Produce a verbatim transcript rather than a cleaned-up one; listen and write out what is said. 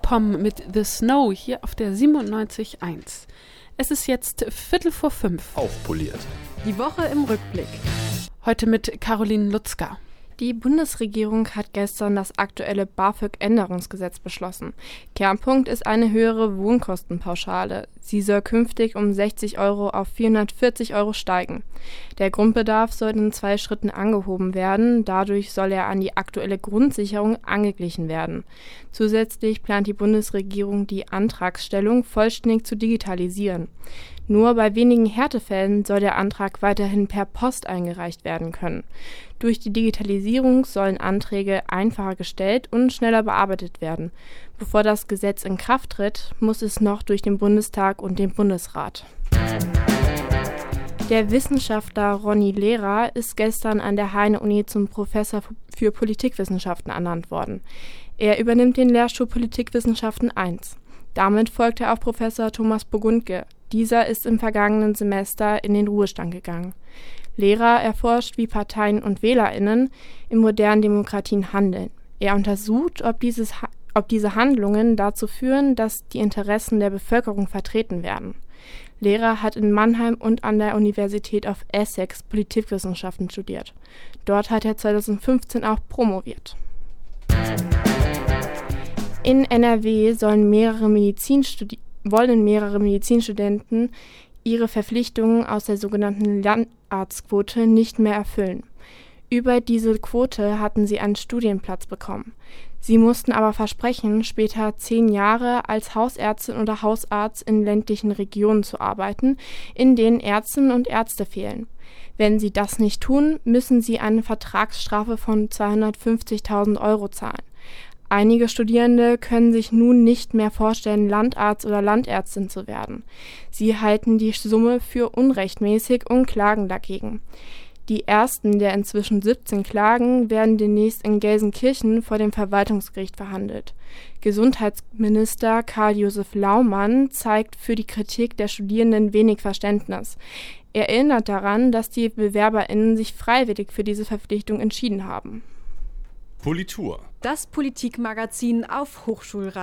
Pom mit The Snow hier auf der siebenundneunzig Komma eins. Es ist jetzt Viertel vor fünf. Aufpoliert. Die Woche im Rückblick. Heute mit Caroline Lutzka. Die Bundesregierung hat gestern das aktuelle BAföG-Änderungsgesetz beschlossen. Kernpunkt ist eine höhere Wohnkostenpauschale. Sie soll künftig um sechzig Euro auf vierhundertvierzig Euro steigen. Der Grundbedarf soll in zwei Schritten angehoben werden. Dadurch soll er an die aktuelle Grundsicherung angeglichen werden. Zusätzlich plant die Bundesregierung, die Antragsstellung vollständig zu digitalisieren. Nur bei wenigen Härtefällen soll der Antrag weiterhin per Post eingereicht werden können. Durch die Digitalisierung sollen Anträge einfacher gestellt und schneller bearbeitet werden. Bevor das Gesetz in Kraft tritt, muss es noch durch den Bundestag und den Bundesrat. Der Wissenschaftler Ronny Lehrer ist gestern an der Heine-Uni zum Professor für Politikwissenschaften ernannt worden. Er übernimmt den Lehrstuhl Politikwissenschaften eins. Damit folgt er auf Professor Thomas Burgundke. Dieser ist im vergangenen Semester in den Ruhestand gegangen. Lehrer erforscht, wie Parteien und WählerInnen in modernen Demokratien handeln. Er untersucht, ob, dieses, ob diese Handlungen dazu führen, dass die Interessen der Bevölkerung vertreten werden. Lehrer hat in Mannheim und an der Universität of Essex Politikwissenschaften studiert. Dort hat er zweitausendfünfzehn auch promoviert. In N R W sollen mehrere Medizinstudi- wollen mehrere Medizinstudenten ihre Verpflichtungen aus der sogenannten Landarztquote nicht mehr erfüllen. Über diese Quote hatten sie einen Studienplatz bekommen. Sie mussten aber versprechen, später zehn Jahre als Hausärztin oder Hausarzt in ländlichen Regionen zu arbeiten, in denen Ärztinnen und Ärzte fehlen. Wenn sie das nicht tun, müssen sie eine Vertragsstrafe von zweihundertfünfzigtausend Euro zahlen. Einige Studierende können sich nun nicht mehr vorstellen, Landarzt oder Landärztin zu werden. Sie halten die Summe für unrechtmäßig und klagen dagegen. Die ersten der inzwischen siebzehn Klagen werden demnächst in Gelsenkirchen vor dem Verwaltungsgericht verhandelt. Gesundheitsminister Karl-Josef Laumann zeigt für die Kritik der Studierenden wenig Verständnis. Er erinnert daran, dass die BewerberInnen sich freiwillig für diese Verpflichtung entschieden haben. Politur. Das Politikmagazin auf Hochschulradio.